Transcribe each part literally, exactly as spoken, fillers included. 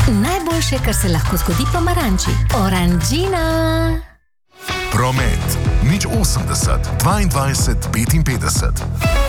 Najboljše, kar se lahko zgodi pomaranči. Oranžina. Promet. Nič osemdeset, dvaindvajset, petinpetdeset.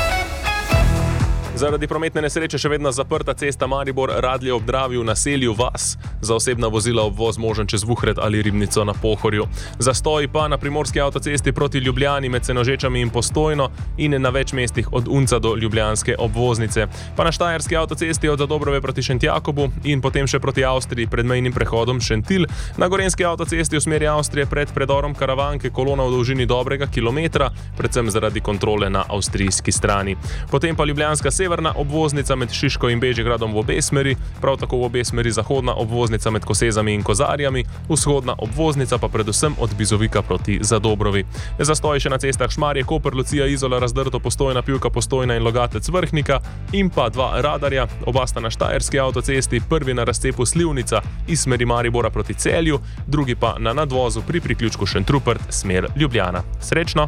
Zaradi prometne nesreče še vedno zaprta cesta Maribor-Radlje ob Dravi v naselju Vas. Za osebna vozila obvoz možen čez Vuhred ali Ribnico na Pohorju. Zastoji pa na primorski avtocesti proti Ljubljani med Senožečami in Postojno in na več mestih od Unca do ljubljanske obvoznice. Pa na štajerski avtocesti od Zadobrove proti Šentjakobu in potem še proti Avstriji pred mejnim prehodom Šentilj. Na gorenjski avtocesti v smeri Avstrije pred predorom Karavanke kolona v dolžini dobrega kilometra, predvsem zaradi kontrole na avstrijski strani. Potem pa ljubljanska severna obvoznica med Šiško in Bežigradom v obe smeri, prav tako v obe smeri zahodna obvoznica med Kosezami in Kozarjami, vzhodna obvoznica pa predvsem od Bizovika proti Zadobrovi. Zastoji še na cestah Šmarje, Koper, Lucija, Izola, Razdrto, Postojna, Pivka, Postojna in Logatec, Vrhnika in pa dva radarja, oba sta na štajerski avtocesti, prvi na razcepu Slivnica iz smeri Maribora proti Celju, drugi pa na nadvozu pri priključku Šentrupert, smer Ljubljana. Srečno!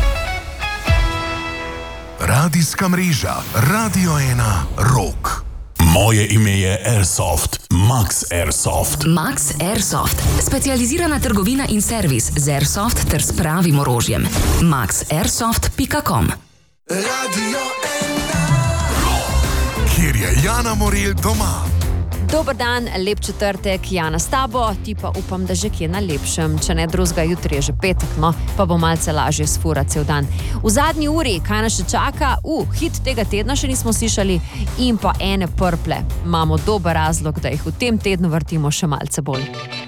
Radijska mreža Radio ena Rock. Moje ime je Airsoft, Max Airsoft. Max Airsoft, specializirana trgovina in servis z Airsoft ter s pravim orožjem. max airsoft pika com. Radio ena Rock, kjer je Jana Morel doma. Dober dan, lep četrtek, Jana s tabo, ti pa upam, da že kje na lepšem, če ne drugega, jutri je že petek, no, pa bo malce lažje sfura cel dan. V zadnji uri, kaj nas še čaka? Uh, hit tega tedna še nismo slišali in pa ene prple. Imamo dober razlog, da jih v tem tednu vrtimo še malce bolj.